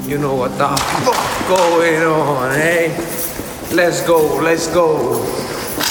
You know what the fuck going on, hey? Let's go, let's go.